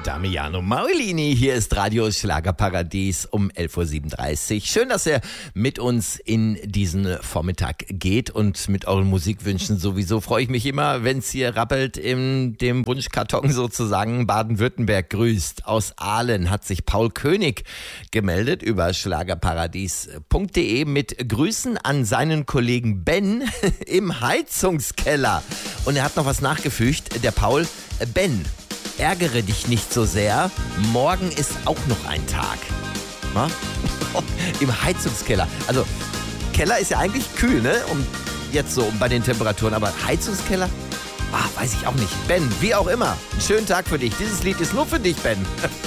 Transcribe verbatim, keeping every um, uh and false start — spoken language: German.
Damiano Maulini, hier ist Radio Schlagerparadies um elf Uhr siebenunddreißig. Schön, dass ihr mit uns in diesen Vormittag geht und mit euren Musikwünschen sowieso. Freue ich mich immer, wenn es hier rappelt in dem Wunschkarton sozusagen. Baden-Württemberg grüßt. Aus Aalen hat sich Paul König gemeldet über schlagerparadies punkt de mit Grüßen an seinen Kollegen Ben im Heizungskeller. Und er hat noch was nachgefügt, der Paul. Ben, ärgere dich nicht so sehr, morgen ist auch noch ein Tag. Na? Im Heizungskeller. Also, Keller ist ja eigentlich kühl, ne? Um, jetzt so bei den Temperaturen, aber Heizungskeller? Ah, weiß ich auch nicht. Ben, wie auch immer, einen schönen Tag für dich. Dieses Lied ist nur für dich, Ben.